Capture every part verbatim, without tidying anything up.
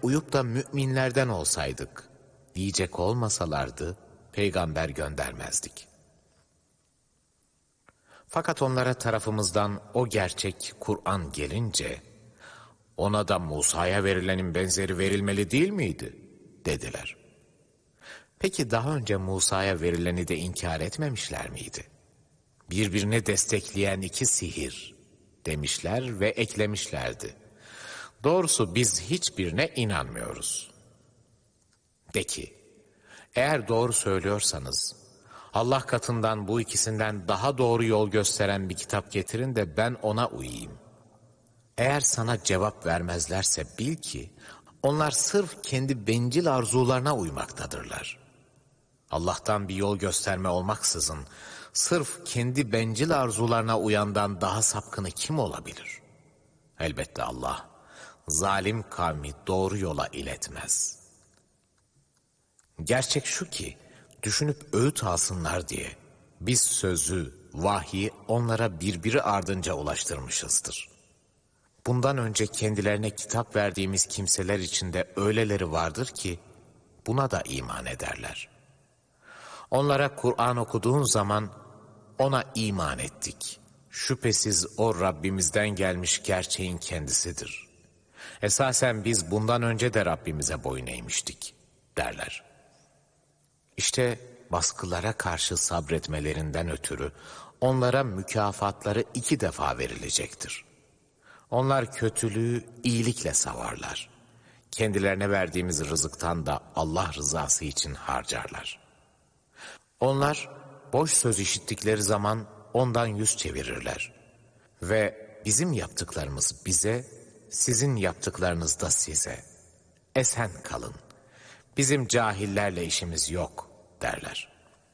uyup da müminlerden olsaydık diyecek olmasalardı peygamber göndermezdik. Fakat onlara tarafımızdan o gerçek Kur'an gelince, ona da Musa'ya verilenin benzeri verilmeli değil miydi? Dediler. Peki daha önce Musa'ya verileni de inkar etmemişler miydi? Birbirini destekleyen iki sihir demişler ve eklemişlerdi. Doğrusu biz hiçbirine inanmıyoruz. De ki, eğer doğru söylüyorsanız, Allah katından bu ikisinden daha doğru yol gösteren bir kitap getirin de ben ona uyayım. Eğer sana cevap vermezlerse bil ki, onlar sırf kendi bencil arzularına uymaktadırlar. Allah'tan bir yol gösterme olmaksızın, sırf kendi bencil arzularına uyandan daha sapkını kim olabilir? Elbette Allah, zalim kavmi doğru yola iletmez. Gerçek şu ki, düşünüp öğüt alsınlar diye, biz sözü, vahyi onlara birbiri ardınca ulaştırmışızdır. Bundan önce kendilerine kitap verdiğimiz kimseler içinde öyleleri vardır ki, buna da iman ederler. Onlara Kur'an okuduğun zaman, ona iman ettik. Şüphesiz o Rabbimizden gelmiş gerçeğin kendisidir. Esasen biz bundan önce de Rabbimize boyun eğmiştik, derler. İşte baskılara karşı sabretmelerinden ötürü, onlara mükafatları iki defa verilecektir. Onlar kötülüğü iyilikle savarlar. Kendilerine verdiğimiz rızıktan da Allah rızası için harcarlar. Onlar boş söz işittikleri zaman ondan yüz çevirirler. Ve bizim yaptıklarımız bize, sizin yaptıklarınız da size. Esen kalın. Bizim cahillerle işimiz yok derler.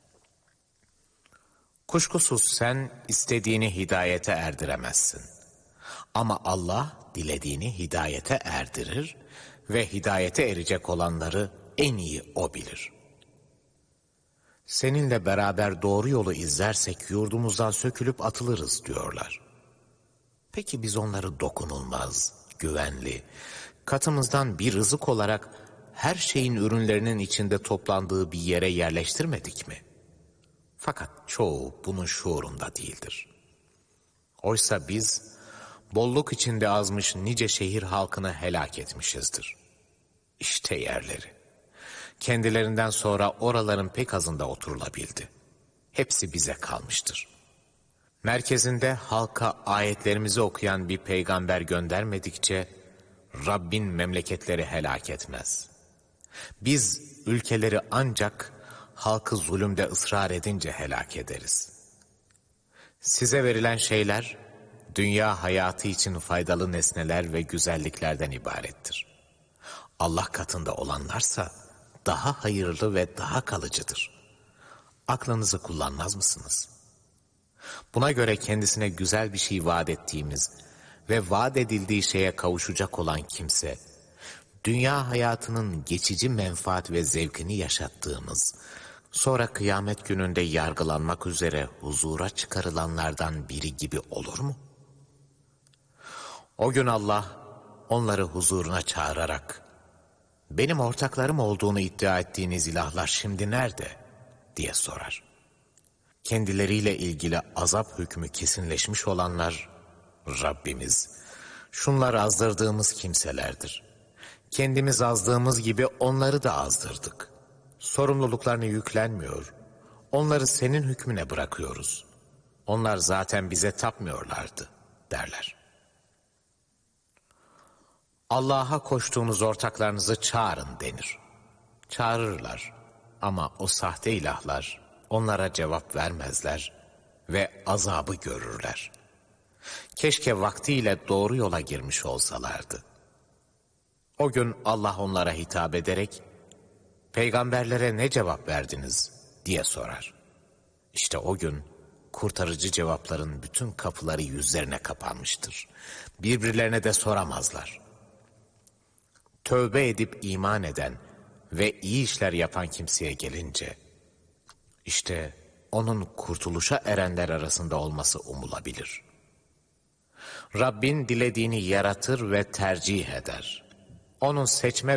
Kuşkusuz sen istediğini hidayete erdiremezsin. Ama Allah dilediğini hidayete erdirir ve hidayete erecek olanları en iyi O bilir. Seninle beraber doğru yolu izlersek yurdumuzdan sökülüp atılırız diyorlar. Peki biz onları dokunulmaz, güvenli, katımızdan bir rızık olarak her şeyin ürünlerinin içinde toplandığı bir yere yerleştirmedik mi? Fakat çoğu bunun şuurunda değildir. Oysa biz bolluk içinde azmış nice şehir halkını helak etmişizdir. İşte yerleri. Kendilerinden sonra oraların pek azında oturulabildi. Hepsi bize kalmıştır. Merkezinde halka ayetlerimizi okuyan bir peygamber göndermedikçe Rabbin memleketleri helak etmez. Biz ülkeleri ancak halkı zulümde ısrar edince helak ederiz. Size verilen şeyler dünya hayatı için faydalı nesneler ve güzelliklerden ibarettir. Allah katında olanlarsa daha hayırlı ve daha kalıcıdır. Aklınızı kullanmaz mısınız? Buna göre kendisine güzel bir şey vaat ettiğimiz ve vaat edildiği şeye kavuşacak olan kimse, dünya hayatının geçici menfaat ve zevkini yaşattığımız, sonra kıyamet gününde yargılanmak üzere huzura çıkarılanlardan biri gibi olur mu? O gün Allah onları huzuruna çağırarak, benim ortaklarım olduğunu iddia ettiğiniz ilahlar şimdi nerede? Diye sorar. Kendileriyle ilgili azap hükmü kesinleşmiş olanlar, Rabbimiz, şunlar azdırdığımız kimselerdir. Kendimiz azdığımız gibi onları da azdırdık. Sorumluluklarını yüklenmiyor, onları senin hükmüne bırakıyoruz. Onlar zaten bize tapmıyorlardı, derler. Allah'a koştuğunuz ortaklarınızı çağırın denir. Çağırırlar ama o sahte ilahlar onlara cevap vermezler ve azabı görürler. Keşke vaktiyle doğru yola girmiş olsalardı. O gün Allah onlara hitap ederek, peygamberlere ne cevap verdiniz diye sorar. İşte o gün kurtarıcı cevapların bütün kapıları yüzlerine kapanmıştır. Birbirlerine de soramazlar. Tövbe edip iman eden ve iyi işler yapan kimseye gelince, işte onun kurtuluşa erenler arasında olması umulabilir. Rabbin dilediğini yaratır ve tercih eder. Onun seçme